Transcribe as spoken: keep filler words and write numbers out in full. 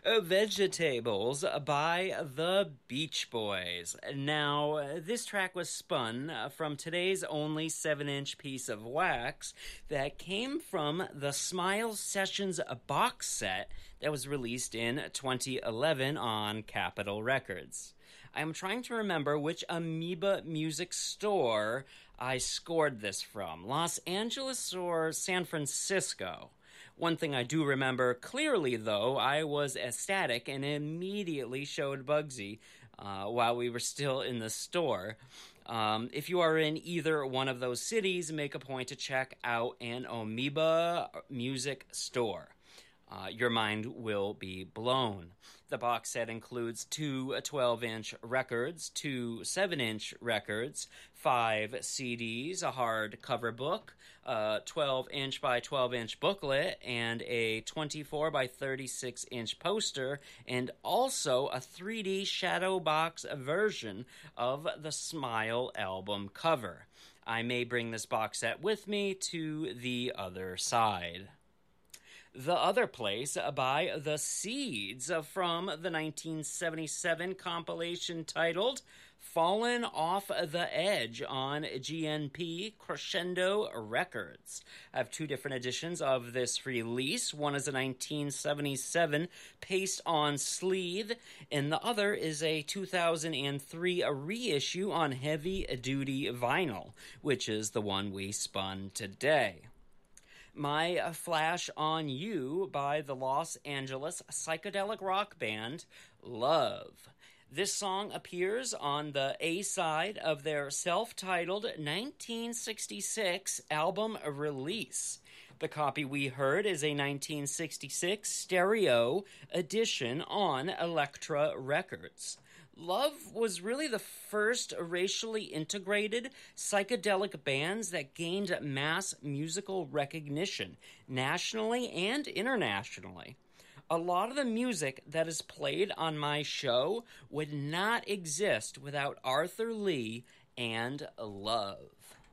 Vegetables by the Beach Boys. Now, this track was spun from today's only seven inch piece of wax that came from the Smile Sessions box set that was released in twenty eleven on Capitol Records. I'm trying to remember which Amoeba music store I scored this from, Los Angeles or San Francisco. One thing I do remember clearly, though, I was ecstatic and immediately showed Bugsy uh, while we were still in the store. Um, if you are in either one of those cities, make a point to check out an Amoeba music store. Uh, your mind will be blown. The box set includes two twelve inch records, two seven inch records, five C Ds, a hardcover book, a twelve inch by twelve inch booklet, and a twenty-four by thirty-six inch poster, and also a three D shadow box version of the Smile album cover. I may bring this box set with me to the other side. The Other Place by The Seeds from the nineteen seventy-seven compilation titled Fallen Off the Edge on G N P Crescendo Records. I have two different editions of this release. One is a nineteen seventy-seven paste-on sleeve, and the other is a two thousand three reissue on heavy-duty vinyl, which is the one we spun today. My Flash on You by the Los Angeles psychedelic rock band Love. This song appears on the A-side of their self-titled nineteen sixty-six album release. The copy we heard is a nineteen sixty-six stereo edition on Elektra Records. Love was really the first racially integrated psychedelic bands that gained mass musical recognition, nationally and internationally. A lot of the music that is played on my show would not exist without Arthur Lee and Love.